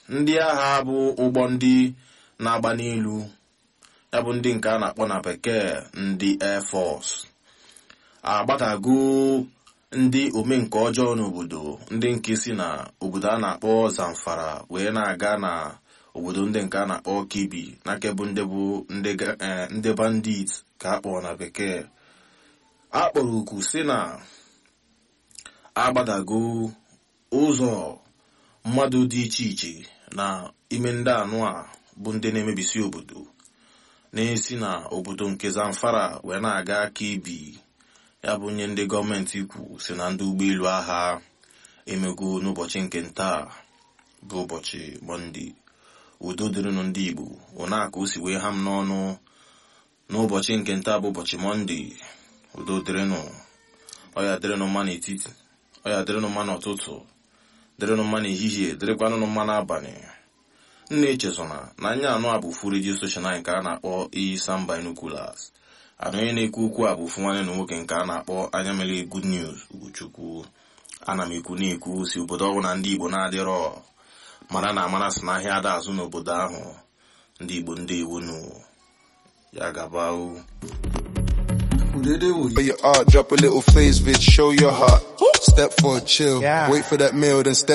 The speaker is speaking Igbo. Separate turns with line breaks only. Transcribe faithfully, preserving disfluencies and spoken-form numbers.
ndị agha bụ ụgbọ ndị na-agba n'elu, ya bụ ndị nke a na-akpọ na bekee ndị Air Force, agbatago ndị omenka ọjọọ n'obodo, ndị nke si na obodo a na-akpọ Zamfara wee na-aga na obodo ndị nke a na-akpọ Kebbi, na kebụ ndị bụ ndị bandit ka a kpọrọ na bekee. A kpọrọ okwu si na agbadago ụzọ mmadụ dị iche iche na ime ndị anụ a bụ ndị na-emebisi obodo, na-esi na obodo nke Zamfara wee na-aga Kebbi. Ya bụ nye ndị gọọmenti kwu si na ndị ụgbọelu agha emego n'ụbọchị nke ntaa bụ ụbọchị Mọnde. Udo dịrịnụ ndị Igbo, ụna ka o si wee ha m n'ọnụ n'ụbọchị nke ntaa bụ ụbọchị Mọnde. Udo dịrịnụ, ọya dịrịnụ mma n'etiti, ọya dịrịnụ mma n'ụtụtụ, dịrịnụ mma n'ehihie, dịrịkwanụ mma n'abalị. Nna echezona na anya anụ a bụ fu redio soshal nke a na-akpọ Isam Binoculars. Anụ onye na-ekwu okwu a bụ ofu nwanne na nwoke nke a na-akpọ Anya Mere Good News Ugochukwu. Ana m ekwu na-ekwu si obodo ọbụ na ndị Igbo na-adịrọ mara na amara si n'ahịa ada azụ n'obodo ahụ. Ndị Igbo ndị ewonu ya gaba o.
Where you are, drop a little phase, bitch, show your heart. Step forward, chill, yeah. Wait for that meal, then step